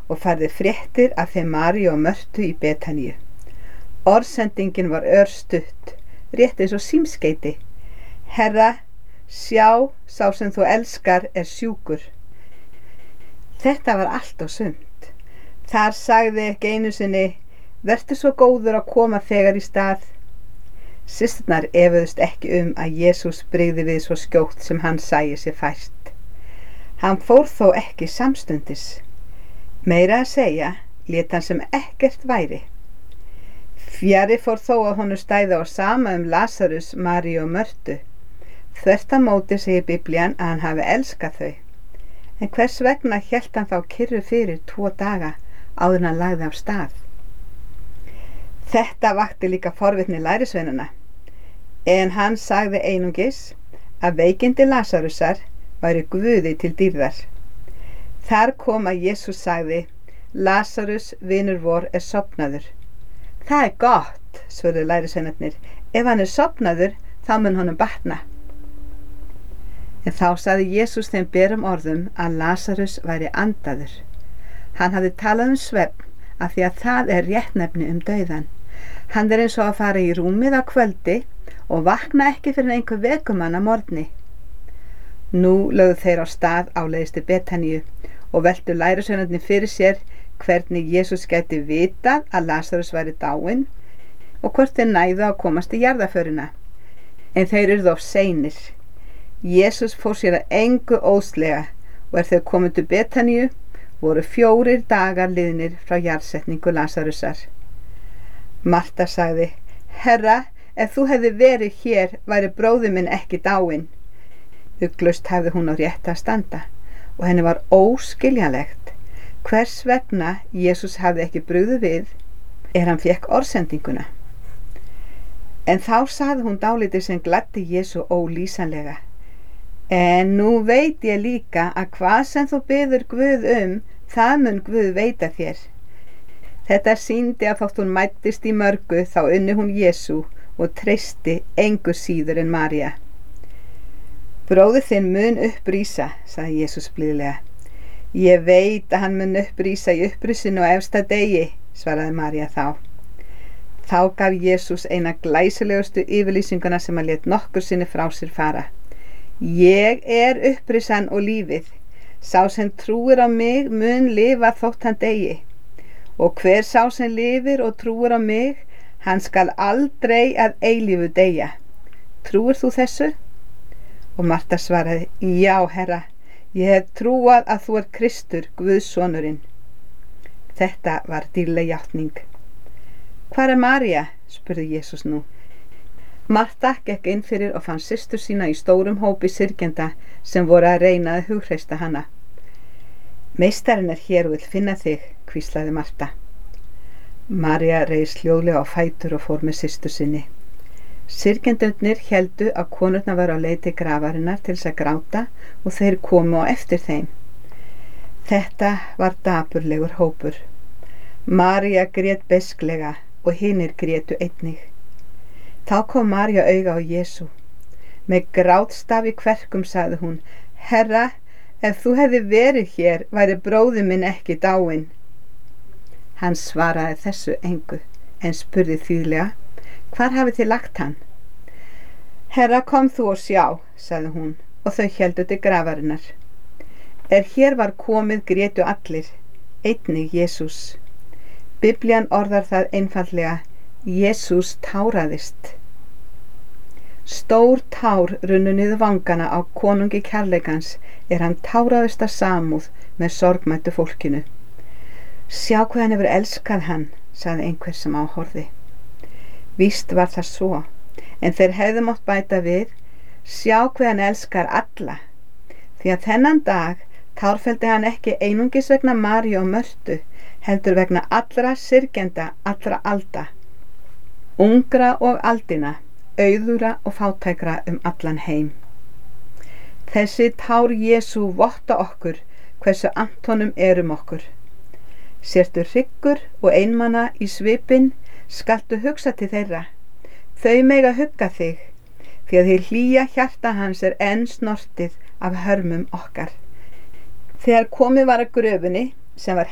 og færði fréttir af þeim Maríu og Mörtu í Betaníu. Orðsendingin var örstutt, rétt eins og símskeyti. Herra, sjá, sá sem þú elskar er sjúkur. Þetta var allt og sumt. Þar sagði ekki einu sinni, vertu svo góður að koma þegar í stað. Systurnar efuðust ekki að Jesús brygði við svo skjótt sem hann sæi sér fært. Hann fór þó ekki samstundis. Meira að segja, lét hann sem ekkert væri. Fjarri fór þó að honum stæði á sama Lasarus, Maríu og Mörtu. Þvert á móti segir Biblían að hann hafi elskað þau. En hvers vegna hélt hann þá kyrru fyrir 2 daga áður en hann lagði af stað? Þetta vakti líka forvitni lærisveinanna, en hann sagði einungis að veikindi Lasarusar væri Guði til dýrðar. Þar kom að Jesús sagði, Lasarus, vinur vor, er sofnaður. Það er gott, svöruðu lærisveinarnir, ef hann er sofnaður, þá mun honum batna. En þá sagði Jesús þeim berum orðum að Lasarus væri andaður. Hann hafði talað svefn af því að það er réttnefni dauðan. Hann er eins og að fara í rúmið á kvöldi og vakna ekki fyrir einhver vekum hann að morgni. Nú lögðu þeir á stað áleiðis til Betaníu og veltu lærisveinarnir fyrir sér hvernig Jesús gæti vitað að Lasarus væri dáinn og hvort þeir næðu að komast í jarðarförina. En þeir urðu of seinir. Jesús fór sér að engu óðslega og þau komu til Betaníu voru 4 dagar liðnir frá jarðsetningu Lasarusar. Marta sagði, Herra, ef þú hefði verið hér væri bróðir minn ekki dáinn. Ugglaust hafði hún á rétt að standa og henni var óskiljanlegt hvers vegna Jesús hafði ekki brugðið við hann fékk orðsendinguna. En þá sagði hún dálítið sem gladdi Jesú ólýsanlega. En nú veit ég líka að hvað sem þú biður Guð það mun Guð veita þér. Þetta sýndi að þótt hún mættist í mörgu þá unni hún Jesú og treysti engu síður en María. Bróðir þinn mun upprísa, sagði Jesús blíðlega. Ég veit að hann mun upprísa í upprisinu á efsta degi, svaraði María þá. Þá gaf Jesús eina glæsilegustu yfirlýsinguna sem hann lét nokkur sinni frá sér fara. Ég er upprisan og lífið. Sá sem trúir á mig mun lifa þótt hann deyi. Og hver sá sem lifir og trúir á mig, hann skal aldrei að eilífu deyja. Trúir þú þessu? Og Marta svaraði, já, Herra, ég hef trúað að þú Kristur, Guðs sonurinn. Þetta var dýrleg játning. Hvar er María? Spurði Jesús nú. Marta gekk inn fyrir og fann systur sína í stórum hópi syrgjenda sem voru að reyna að hughreysta hana. Meistarinn er hér og vill finna þig, hvíslaði Marta. María reis hljóðlega á fætur og fór með systur sinni. Syrgjendurnir héldu að konurnar var á leið til grafarinnar til þess að gráta og þeir komu á eftir þeim. Þetta var dapurlegur hópur. María grét besklega og hinir grétu einnig. Þá kom María auga á Jesú. Með grátstaf í kverkum sagði hún, Herra, ef þú hefði verið hér væri bróðir minn ekki dáinn. Hann svaraði þessu engu en spurði þýðlega, hvar hafið þið lagt hann? Herra, kom þú og sjá, sagði hún og þau héldu til grafarinnar. Hér var komið grétu allir, einnig Jesús. Biblían orðar það einfaldlega, Jesús táraðist. Stór tár runnu niður vangana á konungi kærleikans hann táraðist af samúð með sorgmættu fólkinu. Sjá hvað hann hefur elskað hann, sagði einhver sem áhorfði. Víst var það svo, en þeir hefðu mátt bæta við, sjá hvað hann elskar alla, því að þennan dag tárfelldi hann ekki einungis vegna Maríu og Mörtu, heldur vegna allra syrgjenda allra alda, ungra og aldina, auðura og fátækra allan heim. Þessi tár Jesú votta okkur hversu annt honum okkur. Sértu hryggur og einmana í svipinn, skaltu hugsa til þeirra. Þau mega hugga þig, því að hið hlýja hjarta hans enn snortið af hörmum okkar. Þegar komið var að gröfinni, sem var